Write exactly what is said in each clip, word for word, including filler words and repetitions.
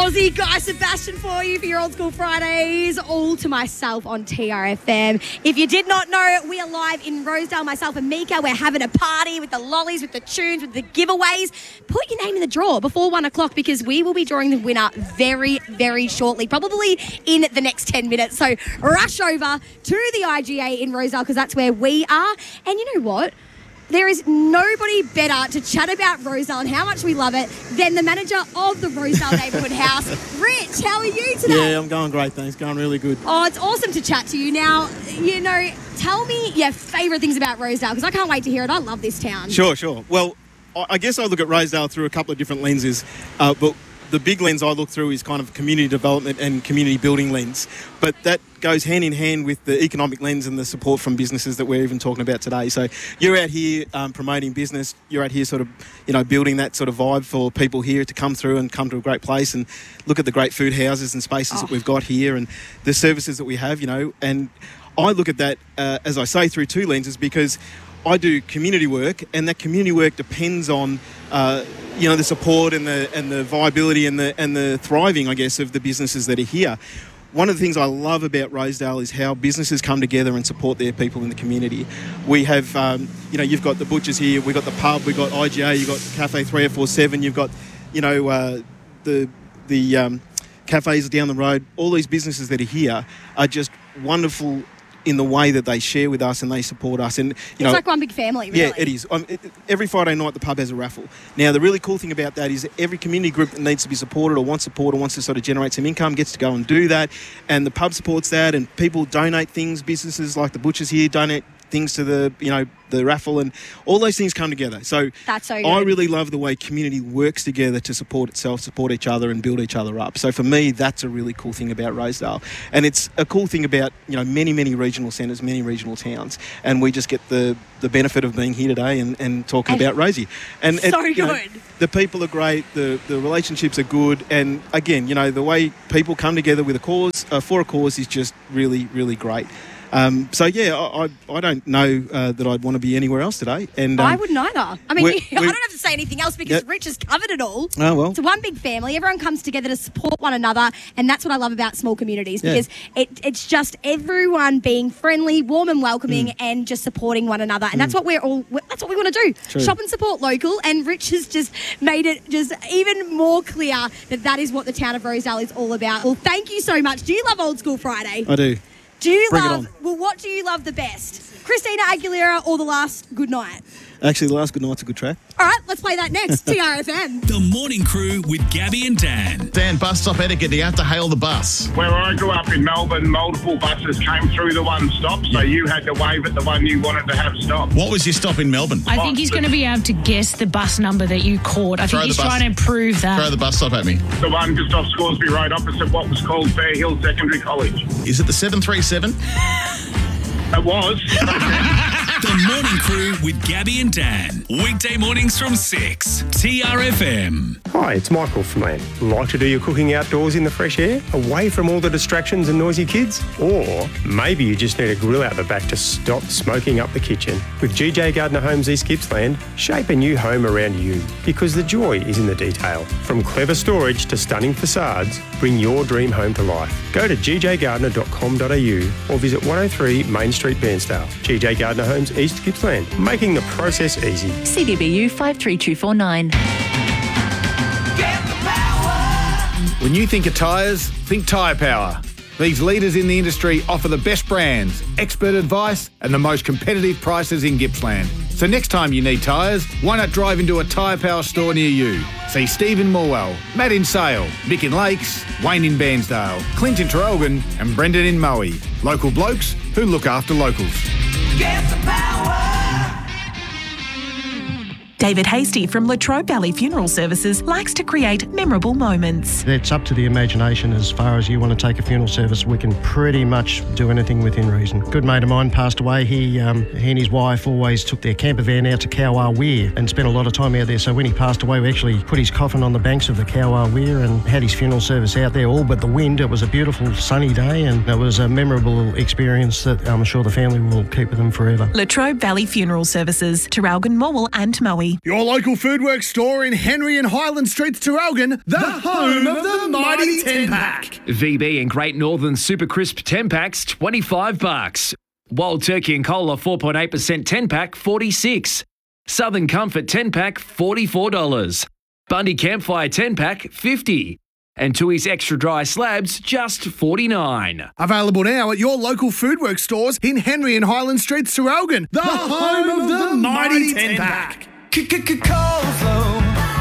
Aussie Guy Sebastian for you for your Old School Fridays, all to myself on T R F M. If you did not know, we are live in Rosedale, myself and Mika. We're having a party with the lollies, with the tunes, with the giveaways. Put your name in the draw before one o'clock because we will be drawing the winner very, very shortly, probably in the next ten minutes. So rush over to the I G A in Rosedale because that's where we are. And you know what? There is nobody better to chat about Rosedale and how much we love it than the manager of the Rosedale Neighbourhood House. Rich, how are you today? Yeah, I'm going great, thanks. Going really good. Oh, it's awesome to chat to you. Now, you know, tell me your favourite things about Rosedale because I can't wait to hear it. I love this town. Sure, sure. Well, I guess I look at Rosedale through a couple of different lenses, uh, but the big lens I look through is kind of community development and community building lens. But that goes hand in hand with the economic lens and the support from businesses that we're even talking about today. So you're out here um, promoting business. You're out here sort of, you know, building that sort of vibe for people here to come through and come to a great place and look at the great food houses and spaces oh. that we've got here and the services that we have, you know. And I look at that, uh, as I say, through two lenses because I do community work, and that community work depends on, uh, you know, the support and the and the viability and the and the thriving, I guess, of the businesses that are here. One of the things I love about Rosedale is how businesses come together and support their people in the community. We have, um, you know, you've got the butchers here, we've got the pub, we've got I G A, you've got Cafe three oh four seven, you've got, you know, uh, the the um, cafes down the road. All these businesses that are here are just wonderful in the way that they share with us and they support us. And you it's know, like one big family, really. Yeah, it is. Um, it, every Friday night the pub has a raffle. Now, the really cool thing about that is that every community group that needs to be supported or wants support or wants to sort of generate some income gets to go and do that. And the pub supports that, and people donate things. Businesses like the butchers here donate things to the, you know, the raffle, and all those things come together. So that's so good. I really love the way community works together to support itself, support each other and build each other up. So for me, that's a really cool thing about Rosedale. And it's a cool thing about, you know, many, many regional centres, many regional towns. And we just get the, the benefit of being here today and, and talking and about Rosie. And so it, you know, good. The people are great, the, the relationships are good, and again, you know, the way people come together with a cause, uh, for a cause is just really, really great. Um, so, yeah, I, I, I don't know uh, that I'd want to be anywhere else today. And um, I wouldn't either. I mean, we're, I we're, don't have to say anything else because yep. Rich has covered it all. Oh, well. It's one big family. Everyone comes together to support one another, and that's what I love about small communities because yeah. it, it's just everyone being friendly, warm and welcoming mm. and just supporting one another. And mm. that's what we're all, that's what we want to do. True. Shop and support local, and Rich has just made it just even more clear that that is what the town of Rosedale is all about. Well, thank you so much. Do you love Old School Friday? I do. Do you Bring love, well, what do you love the best? Christina Aguilera or The Last Good Night? Actually, The Last Good Night's a good track. All right, let's play that next. T R F M. The Morning Crew with Gabby and Dan. Dan, bus stop etiquette. You have to hail the bus. Where I grew up in Melbourne, multiple buses came through the one stop, so you had to wave at the one you wanted to have stop. What was your stop in Melbourne? I think he's going to be able to guess the bus number that you called. I think Throw he's the bus- trying to prove that. Throw the bus stop at me. The one just off Scoresby Road opposite what was called Fair Hill Secondary College. Is it the seven three seven? It was. The Morning Crew with Gabby and Dan. Weekday mornings from six. T R F M. Hi, it's Michael from Land. Like to do your cooking outdoors in the fresh air, away from all the distractions and noisy kids? Or maybe you just need a grill out the back to stop smoking up the kitchen. With G J Gardner Homes East Gippsland, shape a new home around you because the joy is in the detail. From clever storage to stunning facades, bring your dream home to life. Go to g j gardner dot com dot a u or visit one oh three Main Street, Bairnsdale. G J Gardner Homes East Gippsland, making the process easy. C D B U five three two four nine. When you think of tyres, think Tyre Power. These leaders in the industry offer the best brands, expert advice and the most competitive prices in Gippsland. So next time you need tyres, why not drive into a Tyre Power store near you? See Stephen Morwell, Matt in Sale, Mick in Lakes, Wayne in Bairnsdale, Clint in Traralgon and Brendan in Moe. Local blokes who look after locals. Get the power. David Hasty from Latrobe Valley Funeral Services likes to create memorable moments. It's up to the imagination as far as you want to take a funeral service. We can pretty much do anything within reason. A good mate of mine passed away. He um, he and his wife always took their camper van out to Kowar Weir and spent a lot of time out there. So when he passed away, we actually put his coffin on the banks of the Kowar Weir and had his funeral service out there, all but the wind. It was a beautiful sunny day and it was a memorable experience that I'm sure the family will keep with them forever. Latrobe Valley Funeral Services, Traralgon, Morwell and Moe. P. Your local Foodworks store in Henry and Highland Streets, Terrelgan, the, the home of the mighty ten pack. V B and Great Northern Super Crisp ten packs, twenty-five bucks. Wild Turkey and Cola four point eight percent ten pack, forty-six. Southern Comfort ten pack, forty-four dollars. Bundy Campfire ten pack, fifty. And Tui's Extra Dry Slabs, just forty-nine. Available now at your local Foodworks stores in Henry and Highland Streets, Terrelgan, the home of the mighty ten pack. Coldflow.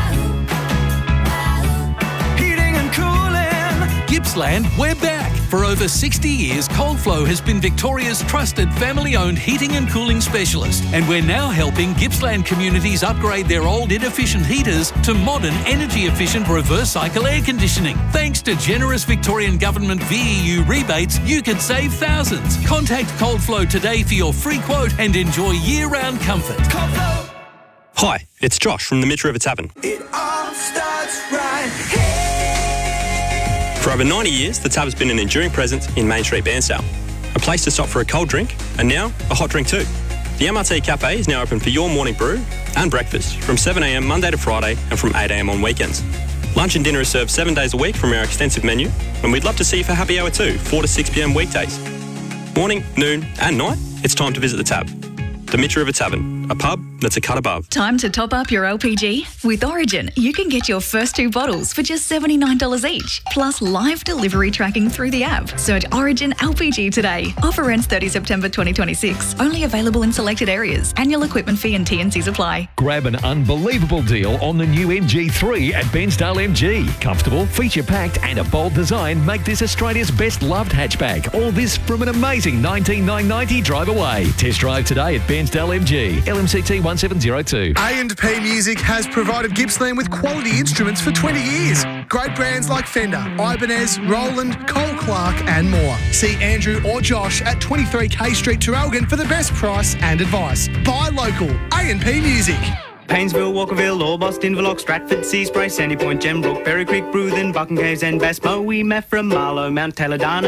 Heating and cooling. Gippsland, we're back. For over sixty years, Coldflow has been Victoria's trusted family-owned heating and cooling specialist, and we're now helping Gippsland communities upgrade their old inefficient heaters to modern energy-efficient reverse cycle air conditioning. Thanks to generous Victorian Government V E U rebates, you can save thousands. Contact Coldflow today for your free quote and enjoy year-round comfort. Coldflow. Hi, it's Josh from the Mitch River Tavern. It all starts right here. For over ninety years, the Tab has been an enduring presence in Main Street, Bairnsdale. A place to stop for a cold drink, and now a hot drink too. The M R T Cafe is now open for your morning brew and breakfast from seven a m Monday to Friday and from eight a m on weekends. Lunch and dinner is served seven days a week from our extensive menu, and we'd love to see you for happy hour too, four to six p m weekdays. Morning, noon and night, it's time to visit the Tab. The Mitch River Tavern, a pub that's a cut above. Time to top up your L P G? With Origin, you can get your first two bottles for just seventy-nine dollars each, plus live delivery tracking through the app. Search Origin L P G today. Offer ends thirtieth September twenty twenty-six. Only available in selected areas. Annual equipment fee and T and Cs apply. Grab an unbelievable deal on the new M G three at Bairnsdale M G. Comfortable, feature-packed and a bold design make this Australia's best loved hatchback. All this from an amazing nineteen thousand nine hundred dollars drive away. Test drive today at Bairnsdale M G. L M C T one seven zero two. A and P Music has provided Gippsland with quality instruments for twenty years. Great brands like Fender, Ibanez, Roland, Cole Clark and more. See Andrew or Josh at twenty-three K Street, Terrelgan for the best price and advice. Buy local. A and P Music. Painesville, Walkerville, Orbost, Inverloch, Stratford, Seaspray, Sandy Point, Gembrook, Berry Creek, Bruthen, Bucking Caves and Bass, Moe, Mephra, Marlow, Mount Taylor, Darna.